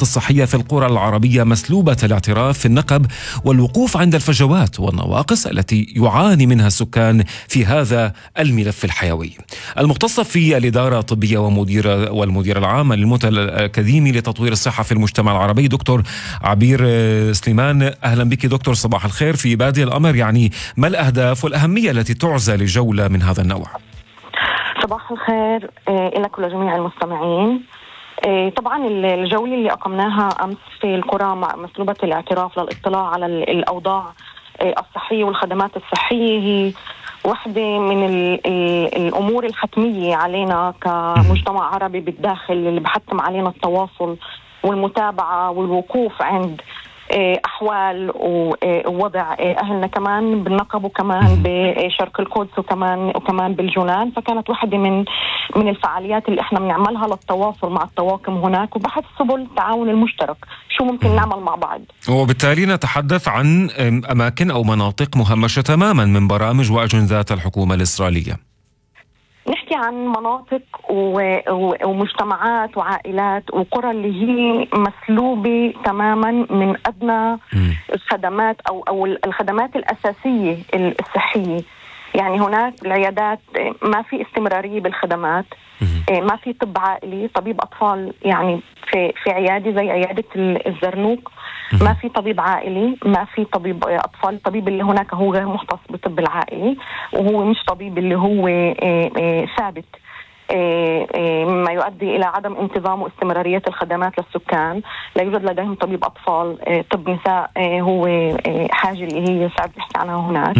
الخدمات الصحية في القرى العربية مسلوبة الاعتراف في النقب، والوقوف عند الفجوات والنواقص التي يعاني منها السكان في هذا الملف الحيوي. المختصة في الإدارة الطبية والمدير العام للمنتدى الأكاديمي لتطوير الصحة في المجتمع العربي دكتور عبير سليمان، أهلا بك دكتور، صباح الخير. في بادئ الأمر يعني ما الأهداف والأهمية التي تعزى لجولة من هذا النوع؟ صباح الخير لك ولجميع المستمعين. طبعا الجولة اللي أقمناها أمس في القرى مسلوبة الاعتراف للاطلاع على الأوضاع الصحية والخدمات الصحية هي واحدة من الأمور الحتمية علينا كمجتمع عربي بالداخل، اللي بحتم علينا التواصل والمتابعة والوقوف عند أحوال ووضع أهلنا كمان بالنقب وكمان بشرق القدس وكمان بالجولان. فكانت واحدة من الفعاليات اللي احنا بنعملها للتواصل مع الطواقم هناك وبحث سبل التعاون المشترك، شو ممكن نعمل مع بعض. وبالتالي نتحدث عن أماكن أو مناطق مهمشة تماما من برامج وأجندات الحكومة الإسرائيلية. نحكي عن مناطق ومجتمعات وعائلات وقرى اللي هي مسلوبة تماما من أدنى الخدمات أو الخدمات الأساسية الصحية. يعني هناك العيادات ما في استمرارية بالخدمات، ما في طب عائلي، طبيب أطفال يعني في عيادة زي عيادة الزرنوق ما في طبيب عائلي، ما في طبيب أطفال. الطبيب اللي هناك هو غير مختص بالطب العائلي، وهو مش طبيب اللي هو ثابت، مما يؤدي إلى عدم انتظام واستمرارية الخدمات للسكان. لا يوجد لديهم طبيب أطفال. طب نساء هو حاجة اللي هي صعب نحكي عنها هناك.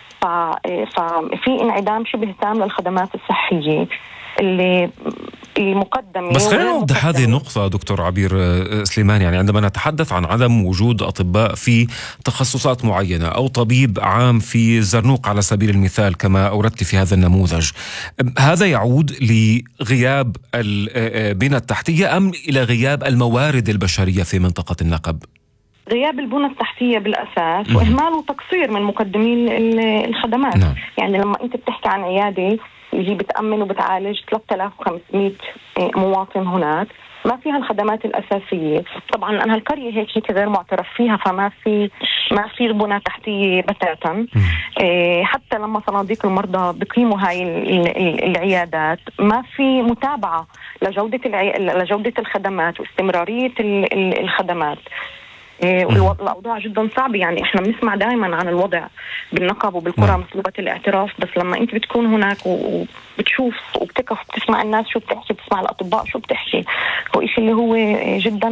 ففي انعدام شبه تام للخدمات الصحية اللي المقدمة. بس خلينا نوضح هذه النقطة دكتور عبير سليمان. يعني عندما نتحدث عن عدم وجود أطباء في تخصصات معينة أو طبيب عام في زرنوق على سبيل المثال كما أوردت في هذا النموذج، هذا يعود لغياب البنى التحتية أم إلى غياب الموارد البشرية في منطقة النقب؟ غياب البنى التحتية بالأساس وإهمال وتقصير من مقدمين الخدمات. نعم. يعني لما أنت بتحكي عن عيادة اللي بتأمن وبتعالج 3500 مواطن هناك، ما فيها الخدمات الأساسية. طبعا أنا القرية هيك غير معترف فيها، فما في بنى تحتية بتاتا. حتى لما صناديق المرضى بقيموا هاي العيادات ما في متابعة لجودة الخدمات واستمرارية الخدمات. الأوضاع جدا صعبة. يعني احنا بنسمع دائما عن الوضع بالنقب وبالقرى مسلوبة الاعتراف، بس لما انت بتكون هناك وبتشوف وبتقف وبتسمع الناس شو بتحكي، بتسمع الأطباء شو بتحكي، هو إشي اللي هو جدا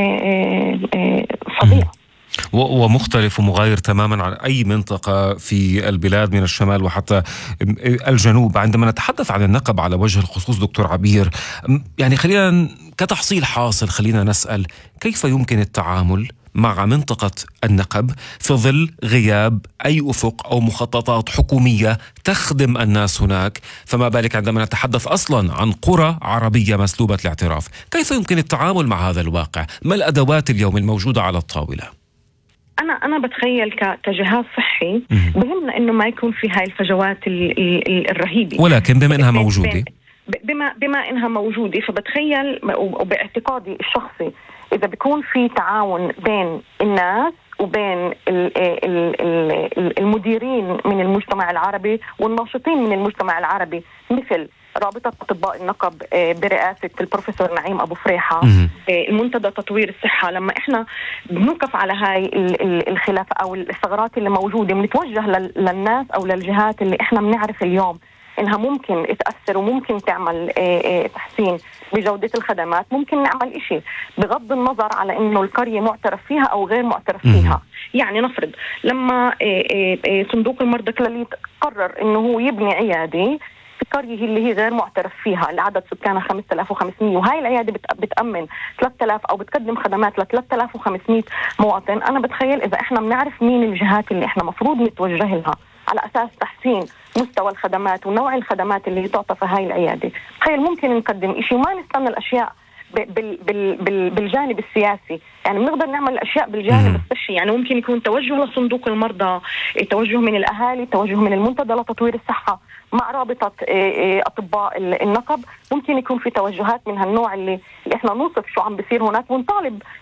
فظيع ومختلف ومغاير تماما عن أي منطقة في البلاد من الشمال وحتى الجنوب. عندما نتحدث عن النقب على وجه الخصوص دكتور عبير، يعني خلينا كتحصيل حاصل خلينا نسأل كيف يمكن التعامل مع منطقة النقب في ظل غياب أي أفق أو مخططات حكومية تخدم الناس هناك، فما بالك عندما نتحدث أصلا عن قرى عربية مسلوبة الاعتراف. كيف يمكن التعامل مع هذا الواقع؟ ما الأدوات اليوم الموجودة على الطاولة؟ أنا بتخيل كجهاز صحي بهمنا إنه ما يكون في هاي الفجوات الرهيبة، ولكن بما إنها موجودة بما إنها موجودة فبتخيل وباعتقادي الشخصي إذا بيكون في تعاون بين الناس وبين المديرين من المجتمع العربي والناشطين من المجتمع العربي، مثل رابطة أطباء النقب برئاسة البروفيسور نعيم أبو فريحة، المنتدى تطوير الصحة. لما إحنا بنوقف على هاي الخلاف أو الثغرات اللي موجودة بنتوجه للناس أو للجهات اللي إحنا بنعرف اليوم إنها ممكن تأثر وممكن تعمل تحسين بجودة الخدمات، ممكن نعمل إشي بغض النظر على إنه القرية معترف فيها أو غير معترف فيها. يعني نفرض لما صندوق المرضى كلاليت قرر إنه هو يبني عيادة في قرية اللي هي غير معترف فيها اللي عدد سكانها 5500 وهاي العيادة بتأمن 3000 أو بتقدم خدمات ل 3500 مواطن، أنا بتخيل إذا إحنا بنعرف مين الجهات اللي إحنا مفروض نتوجه لها على أساس تحسين مستوى الخدمات ونوع الخدمات اللي تعطى في هاي العيادة، تخيل ممكن نقدم إشي وما نستنى الأشياء بالجانب السياسي. يعني بنقدر نعمل الأشياء بالجانب الصحي. يعني ممكن يكون توجه لصندوق المرضى، توجه من الأهالي، توجه من المنتدى لتطوير الصحة مع رابطة أطباء النقب. ممكن يكون في توجهات من هالنوع اللي إحنا نوصف شو عم بيصير هناك ونطالب